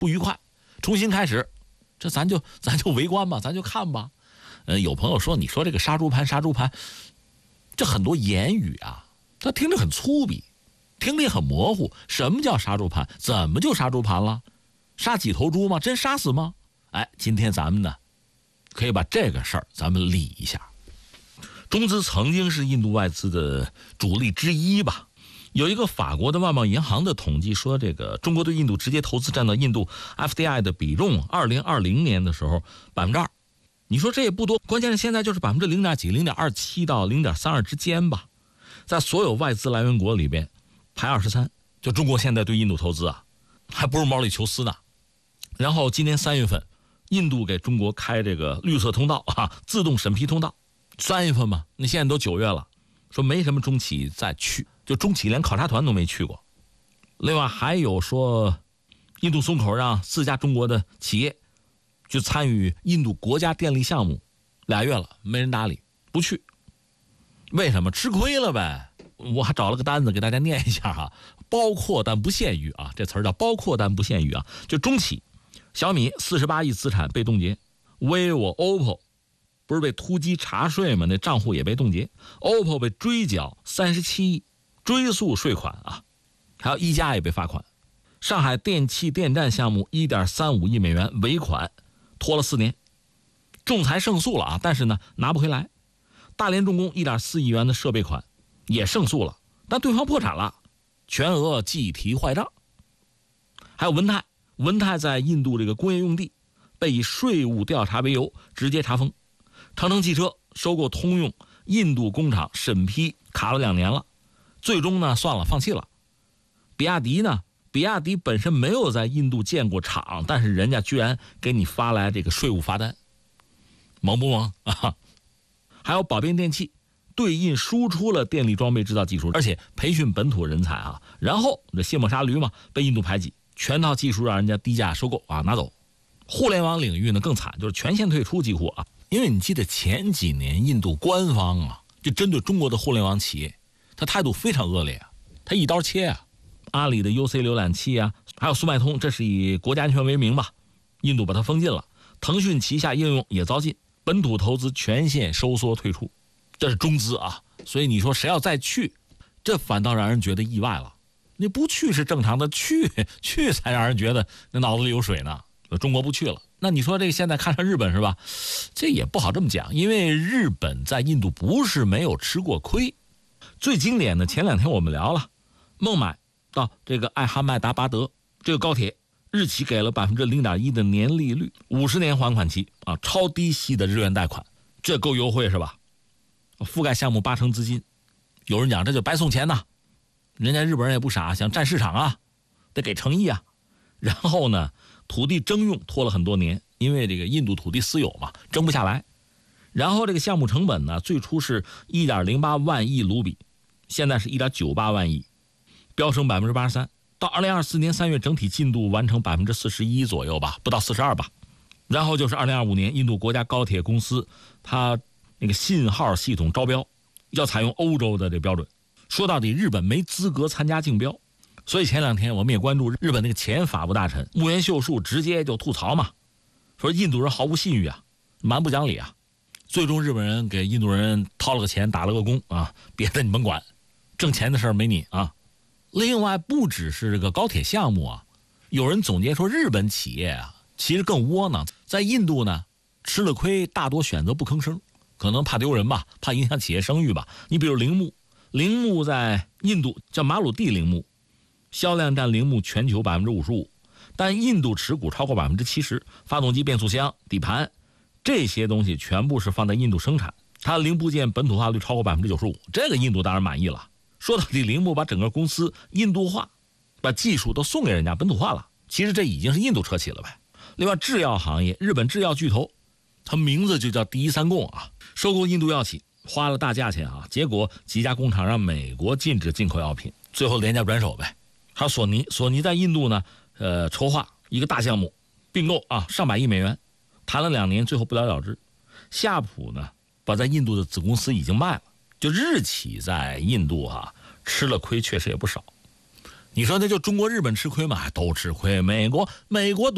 不愉快，重新开始，这咱就围观吧，咱就看吧。有朋友说，你说这个杀猪盘，这很多言语啊，它听着很粗鄙，听着也很模糊。什么叫杀猪盘？怎么就杀猪盘了？杀几头猪吗？真杀死吗？今天咱们呢，可以把这个事儿咱们理一下。中资曾经是印度外资的主力之一吧。有一个法国的外贸银行的统计说，这个中国对印度直接投资占到印度 FDI 的比重，2020年的时候2%。你说这也不多，关键是现在就是0.几、0.27到0.32之间吧。在所有外资来源国里边排23，就中国现在对印度投资啊，还不如毛里求斯呢。然后今年3月份，印度给中国开这个绿色通道啊，自动审批通道。3月份嘛，那现在都9月了，说没什么中企再去，就中企连考察团都没去过。另外还有说，印度松口让4家中国的企业去参与印度国家电力项目，2月了没人搭理，不去。为什么？吃亏了呗。我还找了个单子给大家念一下哈，包括但不限于啊，这词儿叫包括但不限于啊，就中企，小米48亿资产被冻结，vivo、OPPO 不是被突击查税吗？那账户也被冻结。OPPO 被追缴37亿追诉税款啊，还有一加也被罚款。上海电气电站项目1.35亿美元尾款拖了4年，仲裁胜诉了啊，但是呢拿不回来。大连重工1.4亿元的设备款也胜诉了，但对方破产了，全额计提坏账。还有文泰在印度这个工业用地被以税务调查为由直接查封。长城汽车收购通用印度工厂审批卡了2年了，最终呢算了，放弃了。比亚迪本身没有在印度建过厂，但是人家居然给你发来这个税务罚单，萌不萌啊？还有宝变电器对印输出了电力装备制造技术，而且培训本土人才啊，然后这卸磨杀驴嘛，被印度排挤，全套技术让人家低价收购啊，拿走。互联网领域呢更惨，就是全线退出几乎啊。因为你记得前几年印度官方啊，就针对中国的互联网企业，他态度非常恶劣啊，他一刀切啊。阿里的 UC 浏览器啊，还有速卖通，这是以国家安全为名吧，印度把它封禁了。腾讯旗下应用也遭禁，本土投资全线收缩退出，这是中资啊。所以你说谁要再去，这反倒让人觉得意外了。你不去是正常的，去才让人觉得那脑子里有水呢。中国不去了，那你说这个现在看上日本是吧？这也不好这么讲，因为日本在印度不是没有吃过亏。最经典的前2天我们聊了，孟买到这个艾哈迈达巴德这个高铁，日企给了0.1%的年利率，50年还款期啊，超低息的日元贷款，这够优惠是吧？覆盖项目80%资金，有人讲这就白送钱呐，人家日本人也不傻，想占市场啊，得给诚意啊。然后呢，土地征用拖了很多年，因为这个印度土地私有嘛，征不下来。然后这个项目成本呢，最初是1.08万亿卢比，现在是1.98万亿，飙升83%。到2024年3月，整体进度完成41%左右吧，不到42%吧。然后就是2025年，印度国家高铁公司它那个信号系统招标要采用欧洲的这标准。说到底，日本没资格参加竞标。所以前2天我们也关注日本那个前法务大臣木原秀树，直接就吐槽嘛，说印度人毫无信誉啊，蛮不讲理啊。最终日本人给印度人掏了个钱，打了个工啊，别的你甭管，挣钱的事儿没你啊。另外不只是这个高铁项目啊，有人总结说日本企业啊其实更窝囊，在印度呢吃了亏，大多选择不吭声，可能怕丢人吧，怕影响企业声誉吧。你比如铃木在印度叫马鲁蒂铃木，销量占铃木全球55%，但印度持股超过70%，发动机、变速箱、底盘这些东西全部是放在印度生产，它零部件本土化率超过95%，这个印度当然满意了。说到底，铃木把整个公司印度化，把技术都送给人家本土化了，其实这已经是印度车企了呗。另外制药行业，日本制药巨头，它名字就叫第一三共啊，收购印度药企花了大价钱啊，结果几家工厂让美国禁止进口药品，最后廉价转手呗。还有索尼在印度呢，筹划一个大项目，并购啊上百亿美元，谈了2年，最后不了了之。夏普呢，把在印度的子公司已经卖了，就日企在印度啊吃了亏，确实也不少。你说那就中国日本吃亏嘛？都吃亏，美国